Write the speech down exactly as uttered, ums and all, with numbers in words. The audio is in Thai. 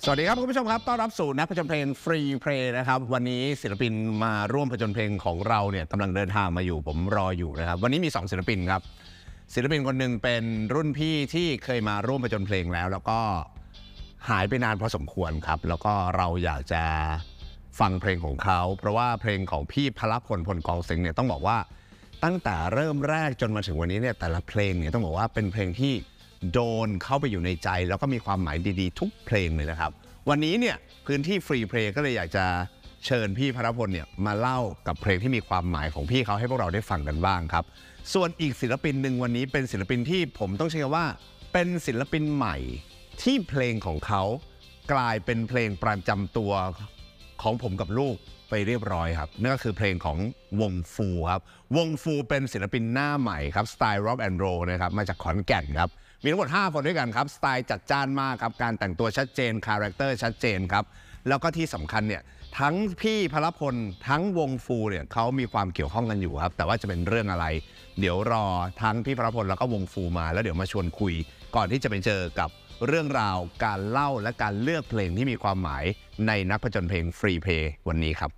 สวัสดีครับคุณผู้ชมครับต้อนรับสู่นักผจญเพลงฟรีเพลย์นะครับวันนี้ศิลปินมาร่วมผจญเพลงของเราเนี่ยกำลังเดินทางมาอยู่ผมรออยู่นะครับวันนี้มีสองศิลปินครับศิลปินคนหนึ่งเป็นรุ่นพี่ที่เคยมาร่วมผจญเพลงแล้วแล้วก็หายไปนานพอสมควรครับแล้วก็เราอยากจะฟังเพลงของเขาเพราะว่าเพลงของพี่พลพลพลกองสิงห์เนี่ยต้องบอกว่าตั้งแต่เริ่มแรกจนมาถึงวันนี้เนี่ยแต่ละเพลงเนี่ยต้องบอกว่าเป็นเพลงที่โดนเข้าไปอยู่ในใจแล้วก็มีความหมายดีๆทุกเพลงเลยนะครับวันนี้เนี่ยพื้นที่ฟรีเพลย์ก็เลยอยากจะเชิญพี่พลพลเนี่ยมาเล่ากับเพลงที่มีความหมายของพี่เขาให้พวกเราได้ฟังกันบ้างครับส่วนอีกศิลปินหนึ่งวันนี้เป็นศิลปินที่ผมต้องใช้คำว่าเป็นศิลปินใหม่ที่เพลงของเขากลายเป็นเพลงประจำตัวของผมกับลูกไปเรียบร้อยครับนั่นก็คือเพลงของวงฟูครับวงฟูเป็นศิลปินหน้าใหม่ครับสไตล์ร็อกแอนด์โรลนะครับมาจากขอนแก่นครับมีทั้งหมดห้าคนด้วยกันครับสไตล์จัดจ้านมากครับการแต่งตัวชัดเจนคาแรคเตอร์ชัดเจนครับแล้วก็ที่สำคัญเนี่ยทั้งพี่พลพลทั้งวงฟูเนี่ยเขามีความเกี่ยวข้องกันอยู่ครับแต่ว่าจะเป็นเรื่องอะไรเดี๋ยวรอทั้งพี่พลพลแล้วก็วงฟูมาแล้วเดี๋ยวมาชวนคุยก่อนที่จะไปเจอกับเรื่องราวการเล่าและการเลือกเพลงที่มีความหมายในนักผจญเพลงฟรีเพลย์วันนี้ครับ